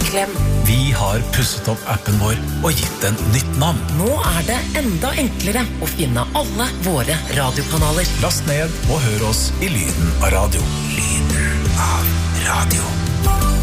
klem. Vi har pusset opp appen vår og gitt den nytt navn. Nå det enda enklere å finne alle våre radiokanaler. Last ned og hør oss i lyden av radio. Lyden av radio.